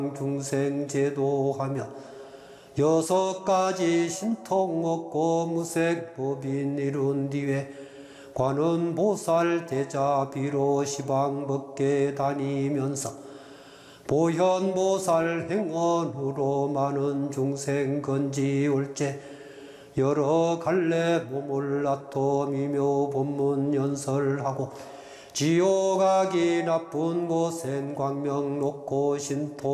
중생 제도하며 6가지 신통 얻고 무색법인 이룬 뒤에 관은 보살 대자비로 시방 법계 다니면서 보현보살 행언으로 많은 중생 건지올제 여러 갈래 몸을 나토 미묘 법문 연설하고 지옥 악이 나쁜 곳엔 광명 놓고 신통